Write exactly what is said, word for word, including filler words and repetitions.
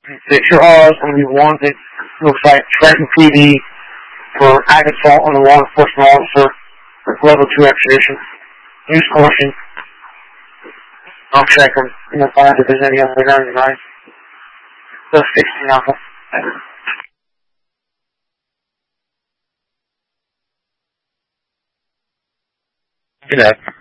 Six your R is going to be one that looks like Trenton P D for ag assault on a law enforcement officer for level two extradition. Use caution. I'll check them and find if there's any other guns, guys. So sixteen alpha. Good night.